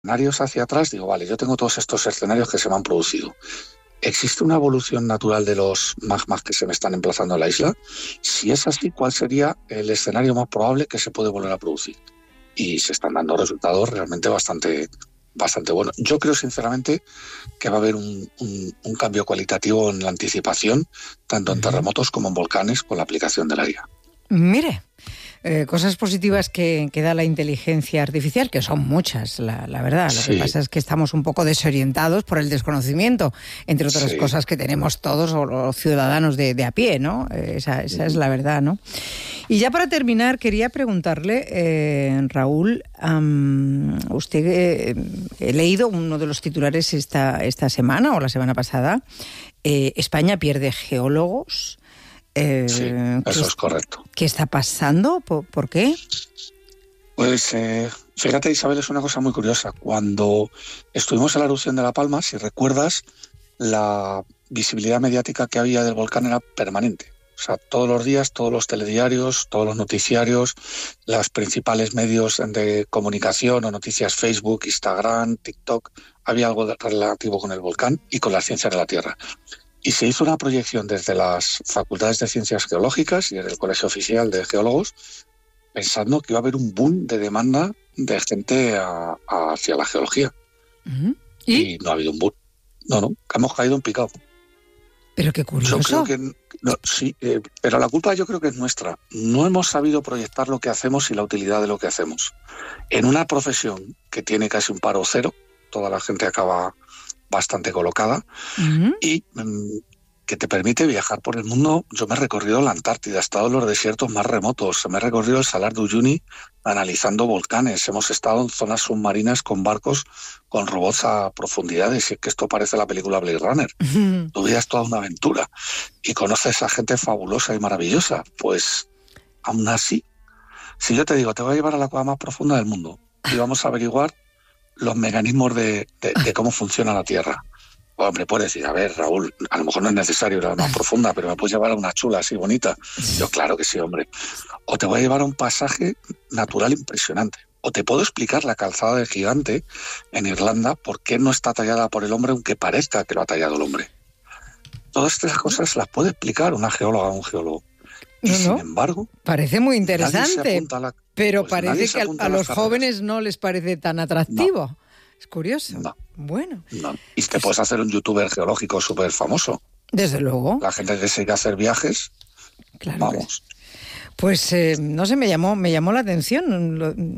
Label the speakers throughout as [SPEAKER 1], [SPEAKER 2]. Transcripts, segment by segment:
[SPEAKER 1] escenarios hacia atrás, digo, vale, yo tengo todos estos escenarios que se me han producido. ¿Existe una evolución natural de los magmas que se me están emplazando a la isla? Si es así, ¿cuál sería el escenario más probable que se puede volver a producir? Y se están dando resultados realmente bastante buenos. Yo creo sinceramente que va a haber un cambio cualitativo en la anticipación, tanto en terremotos como en volcanes, con la aplicación de la IA.
[SPEAKER 2] Mire, cosas positivas que da la inteligencia artificial, que son muchas, la verdad. Lo que pasa es que estamos un poco desorientados por el desconocimiento, entre otras cosas que tenemos todos los ciudadanos de a pie, ¿no? Esa es la verdad, ¿no? Y ya para terminar, quería preguntarle, Raúl, usted, he leído uno de los titulares esta semana o la semana pasada, España pierde geólogos.
[SPEAKER 1] Sí, eso es correcto.
[SPEAKER 2] ¿Qué está pasando? ¿Por qué?
[SPEAKER 1] Pues fíjate, Isabel, es una cosa muy curiosa. Cuando estuvimos en la erupción de La Palma, si recuerdas, la visibilidad mediática que había del volcán era permanente. O sea, todos los días, todos los telediarios, todos los noticiarios, los principales medios de comunicación o noticias, Facebook, Instagram, TikTok, había algo relativo con el volcán y con las ciencias de la Tierra. Y se hizo una proyección desde las facultades de ciencias geológicas y desde el Colegio Oficial de Geólogos, pensando que iba a haber un boom de demanda de gente hacia la geología. Y no ha habido un boom. No, hemos caído en picado.
[SPEAKER 2] Pero qué curioso.
[SPEAKER 1] Yo creo que sí, pero la culpa yo creo que es nuestra. No hemos sabido proyectar lo que hacemos y la utilidad de lo que hacemos. En una profesión que tiene casi un paro cero, toda la gente acaba bastante colocada, y que te permite viajar por el mundo. Yo me he recorrido la Antártida, he estado en los desiertos más remotos, me he recorrido el Salar de Uyuni analizando volcanes, hemos estado en zonas submarinas con barcos, con robots a profundidades, y es que esto parece la película Blade Runner. Tu vida es toda una aventura y conoces a gente fabulosa y maravillosa. Pues aún así, si yo te digo, te voy a llevar a la cueva más profunda del mundo y vamos a averiguar los mecanismos de cómo funciona la Tierra. Hombre, puedes decir, a ver, Raúl, a lo mejor no es necesario ir a la más profunda, pero me puedes llevar a una chula así bonita. Yo, claro que sí, hombre. O te voy a llevar a un pasaje natural impresionante. O te puedo explicar la calzada del Gigante en Irlanda, por qué no está tallada por el hombre, aunque parezca que lo ha tallado el hombre. Todas estas cosas las puede explicar una geóloga o un geólogo. Y sin embargo,
[SPEAKER 2] parece muy interesante, pero
[SPEAKER 1] pues
[SPEAKER 2] parece que a los jóvenes no les parece tan atractivo. No. Es curioso.
[SPEAKER 1] No.
[SPEAKER 2] Bueno.
[SPEAKER 1] No. Y te puedes hacer un youtuber geológico súper famoso.
[SPEAKER 2] Desde luego.
[SPEAKER 1] La gente que se quiere hacer viajes,
[SPEAKER 2] claro,
[SPEAKER 1] vamos.
[SPEAKER 2] Pues no sé, me llamó la atención.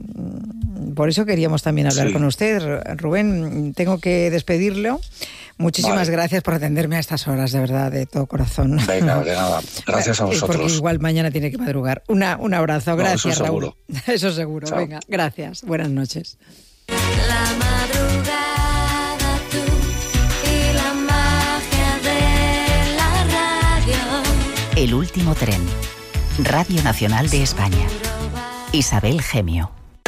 [SPEAKER 2] Por eso queríamos también hablar con usted. Rubén, tengo que despedirlo. Muchísimas gracias por atenderme a estas horas, de verdad, de todo corazón.
[SPEAKER 1] Venga, de nada. Gracias a vosotros.
[SPEAKER 2] Porque igual mañana tiene que madrugar. Un abrazo. Gracias,
[SPEAKER 1] eso
[SPEAKER 2] Raúl.
[SPEAKER 1] Seguro.
[SPEAKER 2] Eso seguro. Chao. Venga, gracias. Buenas noches.
[SPEAKER 3] La madrugada, tú y la magia de la radio.
[SPEAKER 4] El último tren. Radio Nacional de España. Isabel Gemio.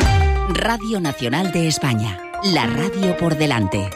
[SPEAKER 4] Radio Nacional de España. La radio por delante.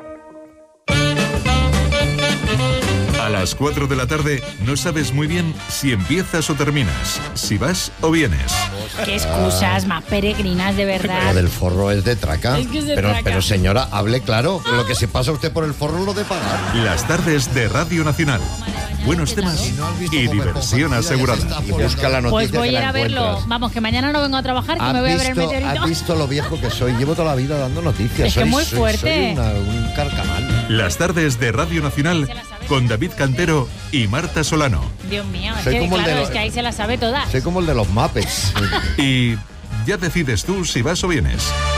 [SPEAKER 5] A las 4 de la tarde no sabes muy bien si empiezas o terminas, si vas o vienes.
[SPEAKER 6] Qué excusas más peregrinas, de verdad.
[SPEAKER 7] Lo del forro es de traca.
[SPEAKER 6] Es que es de traca.
[SPEAKER 7] Pero señora, hable claro. Lo que se pasa usted por el forro es lo de pagar.
[SPEAKER 5] Las tardes de Radio Nacional. Buenos temas y diversión asegurada.
[SPEAKER 7] Y busca la noticia.
[SPEAKER 6] Pues voy a ir a verlo.
[SPEAKER 7] encuentras.
[SPEAKER 6] Vamos, que mañana no vengo a trabajar, que me voy a ver el meteorito.
[SPEAKER 7] ¿Has visto lo viejo que soy? Llevo toda la vida dando noticias.
[SPEAKER 6] Es que es muy fuerte.
[SPEAKER 7] Soy un carcamal.
[SPEAKER 5] Las tardes de Radio Nacional con David Cantero y Marta Solano.
[SPEAKER 6] Dios mío, es
[SPEAKER 7] Soy
[SPEAKER 6] que
[SPEAKER 7] como el
[SPEAKER 6] claro,
[SPEAKER 7] de
[SPEAKER 6] es que ahí se las sabe todas.
[SPEAKER 7] Soy como el de los Muppets.
[SPEAKER 5] Y ya decides tú si vas o vienes.